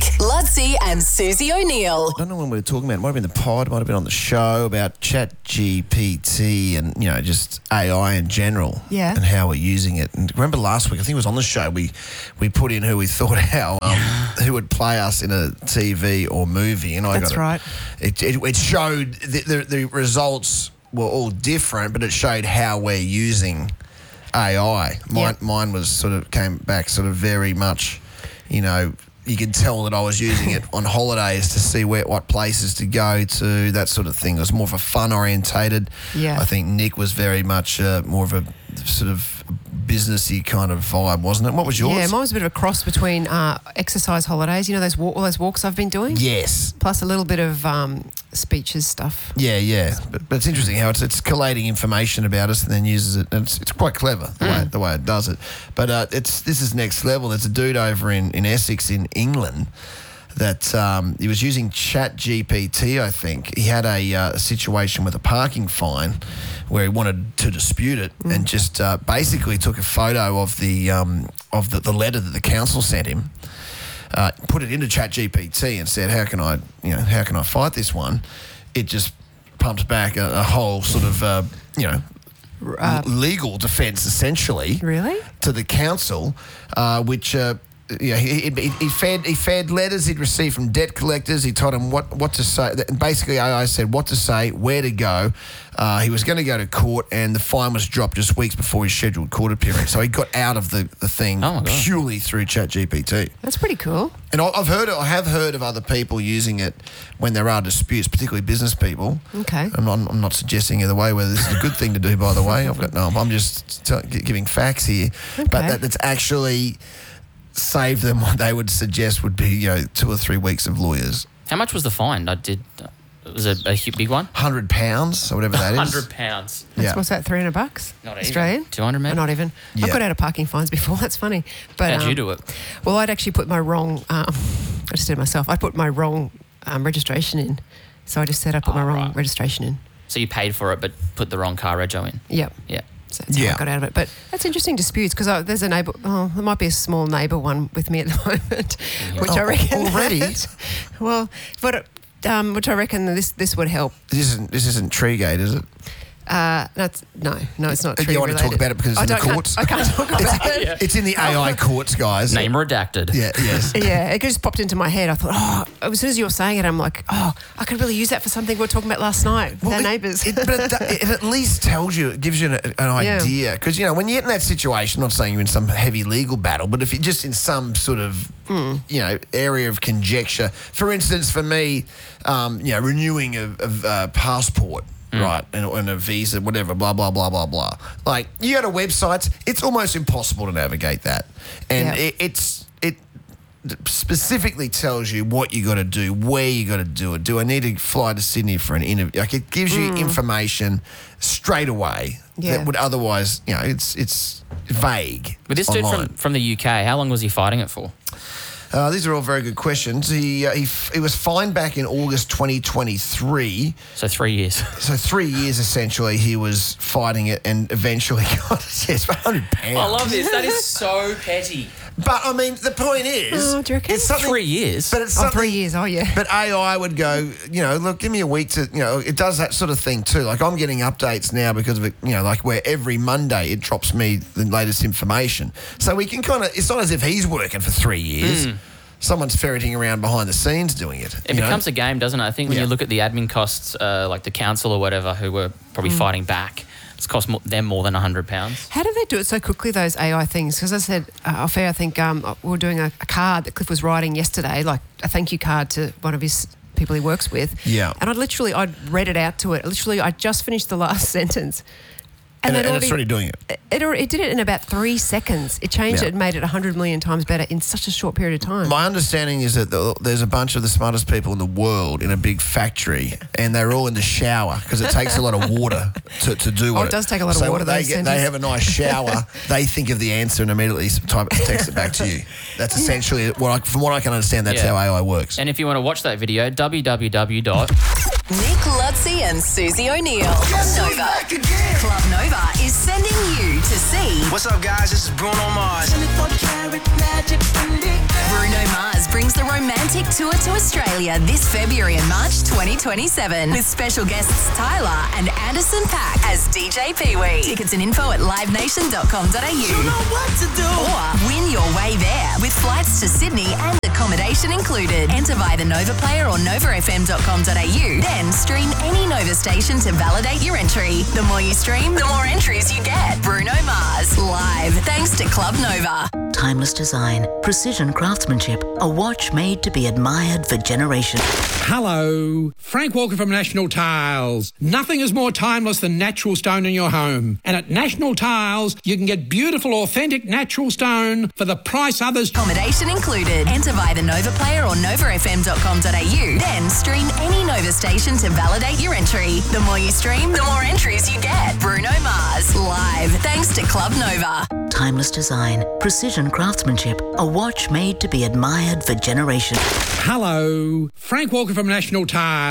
Ludsey and Susie O'Neill. I don't know when we were talking about it. Might have been the pod, might have been on the show about ChatGPT and, just AI in general. Yeah. And how we're using it. And remember last week, I think it was on the show, we put in who we thought who would play us in a TV or movie. And That's right. It showed the results were all different, but it showed how we're using AI. Mine was came back very much, you could tell that I was using it on holidays to see what places to go to, that sort of thing. It was more of a fun-orientated. Yeah. I think Nick was very much more of a sort of businessy kind of vibe, wasn't it? What was yours? Yeah, mine was a bit of a cross between exercise holidays, all those walks I've been doing? Yes. Plus a little bit of speeches stuff. Yeah. But it's interesting how it's collating information about us and then uses it. And it's quite clever the way it does it. But this is next level. There's a dude over in Essex in England that he was using ChatGPT, I think. He had a situation with a parking fine where he wanted to dispute it and just basically took a photo of the letter that the council sent him, put it into ChatGPT and said, how can I fight this one? It just pumps back a whole sort of, legal defence essentially. Really? To the council, which... he fed letters he'd received from debt collectors. He told him what to say. Basically, AI said what to say, where to go. He was going to go to court, and the fine was dropped just weeks before his scheduled court appearance. So he got out of the thing purely through ChatGPT. That's pretty cool. And I have heard of other people using it when there are disputes, particularly business people. Okay. I'm not suggesting either way whether this is a good thing to do. By the way, I'm just giving facts here. Okay. But that's actually save them what they would suggest would be 2 or 3 weeks of lawyers. How much was the fine? Was it a big one? £100 or whatever that is. £100. Yeah. What's that, $300? Not Australian? even. 200 maybe? Not even. Yeah. I've got out of parking fines before. That's funny. But how'd you do it? Well, I'd actually put my wrong... I just did it myself. I put my wrong registration in. So I just said I put my wrong registration in. So you paid for it but put the wrong car rego in? Yep. Yeah. So that's how I got out of it. But that's interesting disputes because there's a neighbour... Oh, there might be a small neighbour one with me at the moment, which I reckon... Already? Well, but... which I reckon this would help. This isn't Treegate, is it? No, it's not tree You want to talk related. about it because it's in the courts? I can't talk about it. It's in the AI courts, guys. Name redacted. Yeah, yes. Yeah, it just popped into my head. I thought, as soon as you were saying it, I'm like, I could really use that for something we were talking about last night with our neighbours. But it at least tells you, it gives you an idea. Because, when you get in that situation, I'm not saying you're in some heavy legal battle, but if you're just in some sort of, area of conjecture. For instance, for me, renewing a passport. Right, and a visa, whatever, blah, blah, blah, blah, blah. Like, you go to websites, it's almost impossible to navigate that. And it specifically tells you what you got to do, where you got to do it. Do I need to fly to Sydney for an interview? Like, it gives you information straight away that would otherwise, it's vague. But this online. dude from the UK, how long was he fighting it for? These are all very good questions. He was fined back in August 2023. So 3 years. So 3 years, essentially, he was fighting it and eventually got it for £100. I love this. That is so petty. But, I mean, the point is... do you reckon? It's something, 3 years? But it's something, 3 years, yeah. But AI would go, look, give me a week to... it does that sort of thing too. Like, I'm getting updates now because of it, like where every Monday it drops me the latest information. So we can kind of... It's not as if he's working for 3 years. Someone's ferreting around behind the scenes doing it. It becomes a game, doesn't it? I think when you look at the admin costs, like the council or whatever, who were probably fighting back, it's cost them more than £100. How do they do it so quickly, those AI things? Because I said, off air, I think we were doing a card that Cliff was writing yesterday, like a thank you card to one of his people he works with. Yeah. And I'd read it out to it. I just finished the last sentence. And it's already doing it. It did it in about 3 seconds. It changed it and made it 100 million times better in such a short period of time. My understanding is that there's a bunch of the smartest people in the world in a big factory and they're all in the shower because it takes a lot of water to do it. It does take a lot of water. They have a nice shower, they think of the answer and immediately text it back to you. That's essentially, from what I can understand, that's how AI works. And if you want to watch that video, www. Nick Ludsey and Susie O'Neill. Club Nova. Club Nova is sending you to see... What's up, guys? This is Bruno Mars. Bruno Mars brings the romantic romantic tour to Australia this February and March 2027 with special guests Tyler and Anderson .Paak as DJ Pee-wee. Tickets and info at livenation.com.au. You know what to do. Or win your way there with flights to Sydney and accommodation included. Enter via the Nova Player or novafm.com.au. Then stream any Nova station to validate your entry. The more you stream, the more entries you get. Bruno Mars, live, thanks to Club Nova. Timeless design, precision craftsmanship, a watch made to be admired for generations. Hello, Frank Walker from National Tiles. Nothing is more timeless than natural stone in your home. And at National Tiles, you can get beautiful, authentic natural stone for the price others... Accommodation included. Enter via the Nova Player or novafm.com.au. Then stream any Nova station to validate your entry. The more you stream, the more entries you get. Bruno Mars, live, thanks to Club Nova. Timeless design, precision craftsmanship, a watch made to be admired for generations. Hello, Frank Walker from National Tiles.